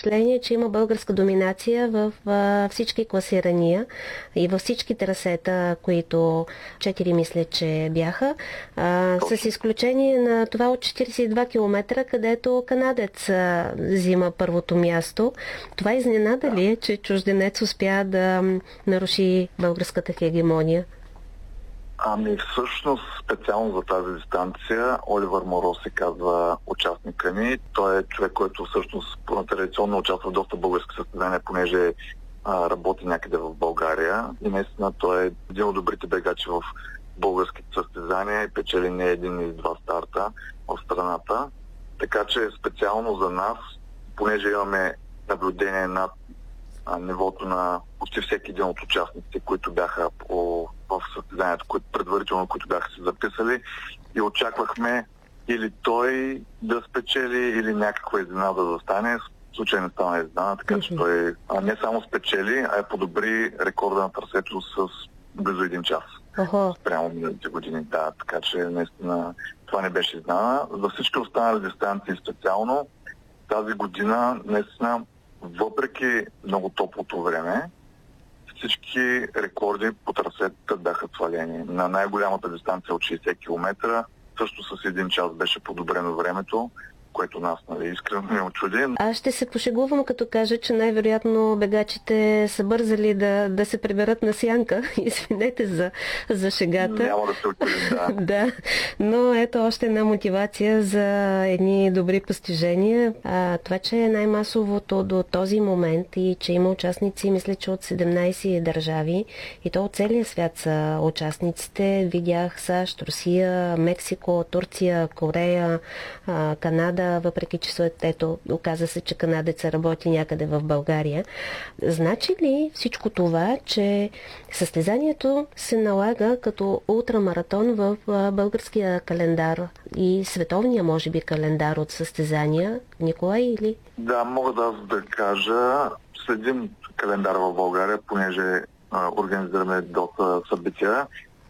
впечатление, че има българска доминация в всички класирания и във всички трасета, които 4 мисля, че бяха, с изключение на това от 42 км, където канадец взима първото място. Това изненада ли е, че чужденец успя да наруши българската хегемония? Всъщност, специално за тази дистанция, Оливър Моро се казва участника ни. Той е човек, който всъщност традиционно участва в доста български състезания, понеже работи някъде в България. И наистина той е един от добрите бегачи в българските състезания и печели не един или два старта в страната. Така че специално за нас, понеже имаме наблюдение над нивото на почти всеки един от участниците, които бяха в състезанието, предварително, които бяха се записали, и очаквахме или той да спечели, или някаква изненада да стане. В случай не стана изненада, така че той не само спечели, а подобри рекорда на трасето с близо 1 час. Прямо миналите години. Да, така че наистина това не беше изненада. За всички останали дистанции специално, тази година наистина, въпреки много топлото време, всички рекорди по трасетата бяха свалени. На най-голямата дистанция от 60 км също с 1 час беше подобрено времето, което нас искрено ме очуди. Аз ще се пошегувам, като кажа, че най-вероятно бегачите са бързали да се приберат на сянка. Извинете за шегата. Няма да се очудим, да. Да, но ето още една мотивация за едни добри постижения. Това, че е най-масовото до този момент и че има участници, мисля, че от 17 държави, и то от целия свят са участниците. Видях САЩ, Русия, Мексико, Турция, Корея, Канада, въпреки че оказа се, че канадеца работи някъде в България. Значи ли всичко това, че състезанието се налага като ултрамаратон в българския календар и световния, може би, календар от състезания? Николай, или? Да, мога да кажа. Следим календар в България, понеже организираме доста събития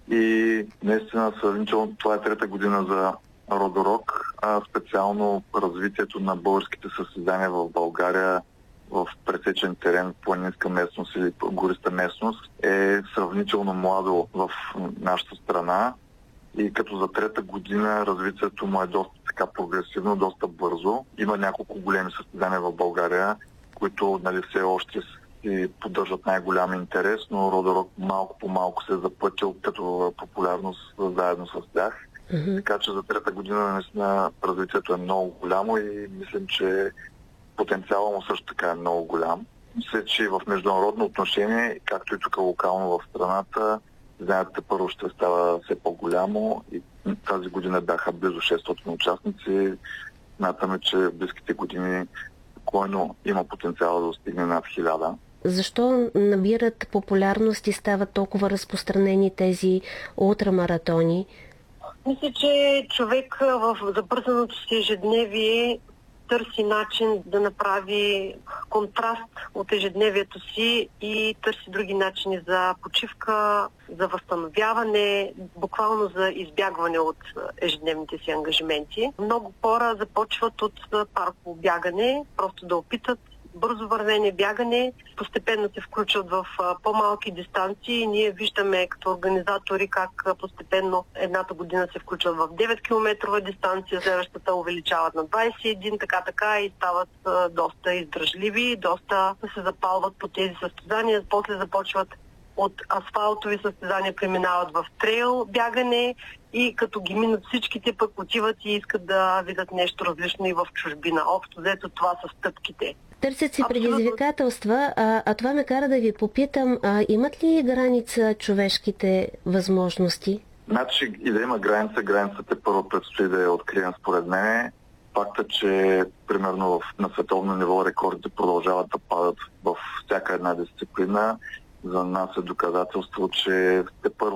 и наистина сравнително това е 3-та година за Родорок, специално развитието на българските състезания в България в пресечен терен, планинска местност или гориста местност е сравнително младо в нашата страна и като за 3-та година развитието му е доста така прогресивно, доста бързо. Има няколко големи състезания в България, които все още си поддържат най-голям интерес, но Родорок малко по малко се е запътил като популярност заедно с тях. Така че за 3-та година наистина развитието е много голямо и мислим, че потенциалът му също така е много голям. Мисля, че в международно отношение, както и тук локално в страната, знаете, първо ще става все по-голямо и тази година бяха близо 600 участници. Смятаме, че в близките години спокойно има потенциал да достигне над 1000. Защо набират популярност и стават толкова разпространени тези ултрамаратони? Мисля, че човек в забързаното си ежедневие търси начин да направи контраст от ежедневието си и търси други начини за почивка, за възстановяване, буквално за избягване от ежедневните си ангажименти. Много хора започват от парково бягане, просто да опитат бързо вървене, бягане, постепенно се включват в по-малки дистанции. Ние виждаме като организатори как постепенно едната година се включват в 9-километрова дистанция, следващата увеличават на 21, така и стават доста издръжливи, доста се запалват по тези състезания, после започват от асфалтови състезания, преминават в трейл бягане и като ги минат всичките, пък отиват и искат да видят нещо различно и в чужбина. Общо взето това са стъпките. Търсят си предизвикателства, а това ме кара да ви попитам, имат ли граница човешките възможности? Значи и да има границата първо предстои да я открием според мен. Факта, че примерно на световно ниво рекордите продължават да падат в всяка една дисциплина, за нас е доказателство, че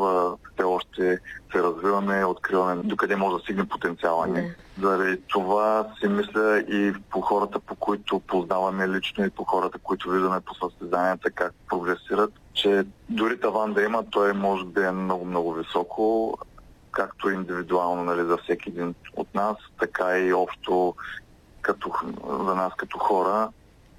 те още се развиваме, откриваме докъде може да стигне потенциала ни. Заради това си мисля и по хората, по които познаваме лично и по хората, които виждаме по състезанията как прогресират, че дори таван да има, той може да е много високо, както индивидуално за всеки един от нас, така и общо за нас като хора.